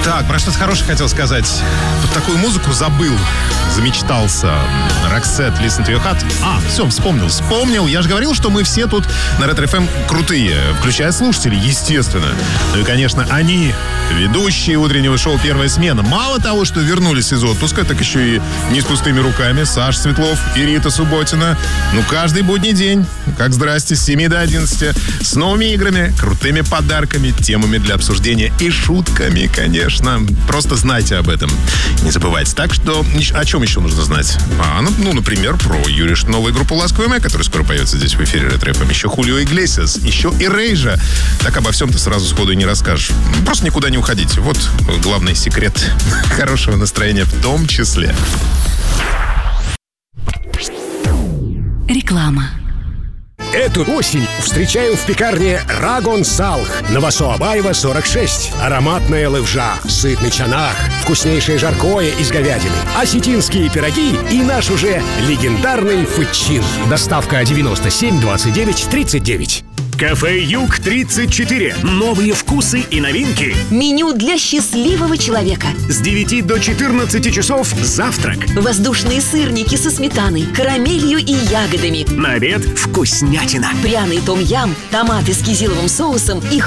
Так, про что-то хорошее хотел сказать. Вот такую музыку забыл, замечтался. Roxette, Listen to Your Heart. Все, вспомнил. Я же говорил, что мы все тут на Ретро-ФМ крутые, включая слушателей, естественно. Ну и, конечно, они, ведущие утреннего шоу «Первая смена». Мало того, что вернулись из отпуска, так еще и не с пустыми руками. Саша Светлов и Рита Субботина. Ну, каждый будний день, как здрасте, с 7 до 11. С новыми играми, крутыми подарками, темами для обсуждения и шутками, конечно. Просто знайте об этом. Не забывайте. Так что, о чем еще нужно знать? Например, про Юриш, новую группу «Ласковый май», которая скоро появится здесь в эфире Ретро-ФМ. Еще Хулио Иглесиас, еще и Рейжа. Так обо всем ты сразу сходу и не расскажешь. Просто никуда не уходите. Вот главный секрет хорошего настроения в том числе. Реклама. Эту осень встречаю в пекарне Рагон Салх. Новосоабаева, 46. Ароматная левжа, сытный чанах, вкуснейшее жаркое из говядины, осетинские пироги и наш уже легендарный фычин. Доставка 97 29 39. Кафе Юг-34. Новые вкусы и новинки. Меню для счастливого человека. С 9 до 14 часов завтрак. Воздушные сырники со сметаной, карамелью и ягодами. На обед вкуснятина. Пряный том-ям, томаты с кизиловым соусом и